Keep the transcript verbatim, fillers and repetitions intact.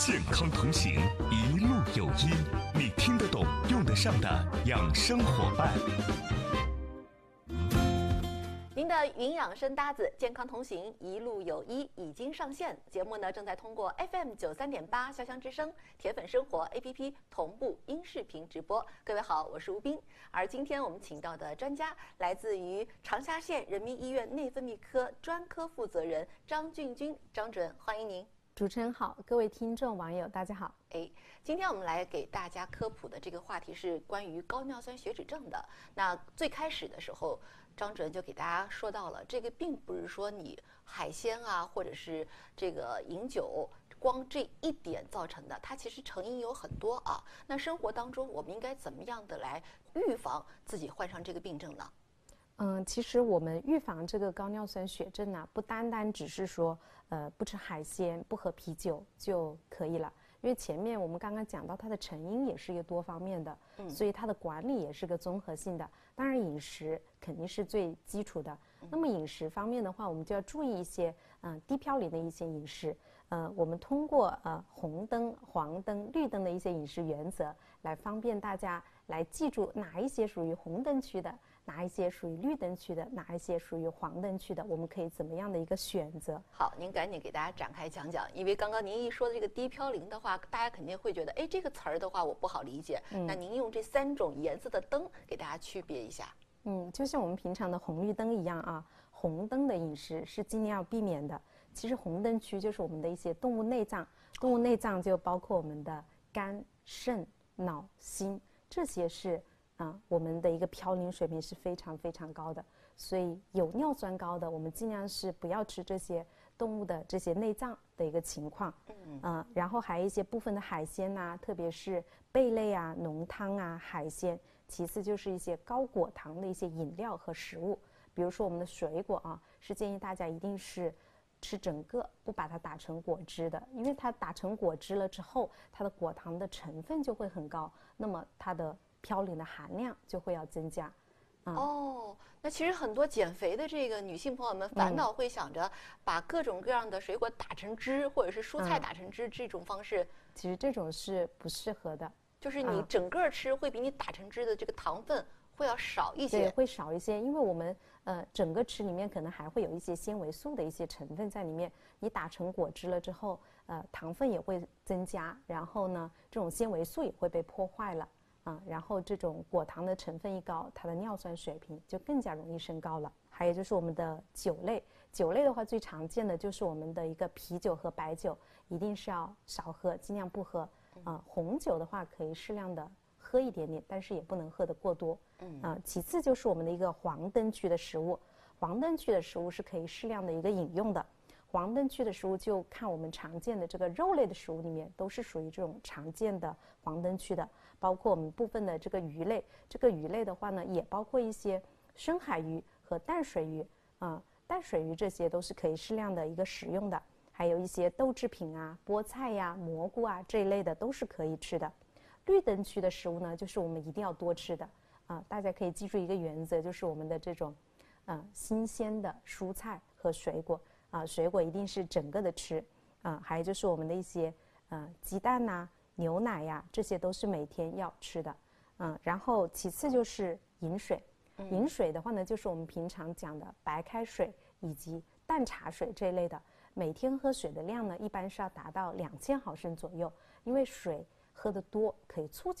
健康同行，一路有医，你听得懂、用得上的养生伙伴。 您的营养生搭子，健康同行，一路有医已经上线。节目呢正在通过 F M 九三点八潇湘之声、铁粉生活 A P P 同步音视频直播。各位好，我是吴斌。而今天我们请到的专家来自于长沙县人民医院内分泌科专科负责人张俊军，张主任，欢迎您。 主持人好，各位听众网友大家好。 哎，今天我们来给大家科普的这个话题是关于高尿酸血脂症的。那最开始的时候，张主任就给大家说到了，这个并不是说你海鲜啊，或者是这个饮酒，光这一点造成的，它其实成因有很多啊。那生活当中我们应该怎么样的来预防自己患上这个病症呢？ 嗯，其实我们预防这个高尿酸血症呢、啊，不单单只是说，呃，不吃海鲜、不喝啤酒就可以了。因为前面我们刚刚讲到，它的成因也是一个多方面的，嗯，所以它的管理也是个综合性的。当然，饮食肯定是最基础的。那么饮食方面的话，我们就要注意一些，嗯、呃，低嘌呤的一些饮食。呃，我们通过呃红灯、黄灯、绿灯的一些饮食原则，来方便大家来记住哪一些属于红灯区的。哪一些属于绿灯区的，哪一些属于黄灯区的，我们可以怎么样的一个选择？ 好，您赶紧给大家展开讲讲，因为刚刚您一说的这个低嘌呤的话，大家肯定会觉得，哎，这个词儿的话我不好理解。嗯、那您用这三种颜色的灯给大家区别一下。 嗯，就像我们平常的红绿灯一样啊，红灯的饮食是尽量要避免的。其实红灯区就是我们的一些动物内脏，动物内脏就包括我们的肝、肾、脑、心，这些是。啊，我们的一个嘌呤水平是非常非常高的，所以有尿酸高的，我们尽量是不要吃这些动物的这些内脏的一个情况。嗯，呃，然后还有一些部分的海鲜呐、啊，特别是贝类啊、浓汤啊、海鲜。其次就是一些高果糖的一些饮料和食物，比如说我们的水果啊，是建议大家一定是吃整个，不把它打成果汁的，因为它打成果汁了之后，它的果糖的成分就会很高，那么它的嘌呤的含量就会要增加。 嗯、哦，那其实很多减肥的这个女性朋友们烦恼会想着把各种各样的水果打成汁，或者是蔬菜打成汁，嗯、这种方式， 其实这种是不适合的。 就是你整个吃会比你打成汁的这个糖分会要少一些， 对，会少一些，因为我们呃整个吃里面可能还会有一些纤维素的一些成分在里面，你打成果汁了之后，呃糖分也会增加，然后呢这种纤维素也会被破坏了。啊，然后这种果糖的成分一高，它的尿酸水平就更加容易升高了。还有就是我们的酒类，酒类的话最常见的就是我们的一个啤酒和白酒，一定是要少喝，尽量不喝。啊，红酒的话可以适量的喝一点点，但是也不能喝得过多。嗯啊，其次就是我们的一个黄灯区的食物，黄灯区的食物是可以适量的一个饮用的。黄灯区的食物就看我们常见的这个肉类的食物里面都是属于这种常见的黄灯区的，包括我们部分的这个鱼类，这个鱼类的话呢也包括一些深海鱼和淡水鱼啊、呃，淡水鱼这些都是可以适量的一个食用的，还有一些豆制品啊、菠菜呀、蘑菇啊这一类的都是可以吃的。绿灯区的食物呢就是我们一定要多吃的啊、呃，大家可以记住一个原则，就是我们的这种啊、呃、新鲜的蔬菜和水果。啊，水果一定是整个的吃，啊，还有就是我们的一些呃鸡蛋呐、啊、牛奶呀、啊，这些都是每天要吃的，嗯，然后其次就是饮水，饮水的话呢，就是我们平常讲的白开水以及淡茶水这一类的，每天喝水的量呢，一般是要达到两千毫升左右，因为水喝得多可以促进